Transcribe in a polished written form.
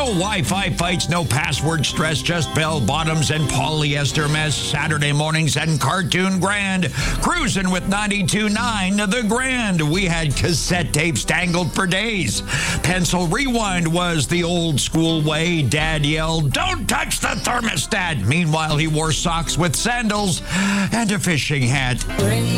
No Wi-Fi fights, no password stress, just bell-bottoms and polyester mess. Saturday mornings and Cartoon Grand. Cruising with 92.9 The Grand. We had cassette tapes dangled for days. Pencil rewind was the old school way. Dad yelled, "Don't touch the thermostat." Meanwhile, he wore socks with sandals and a fishing hat.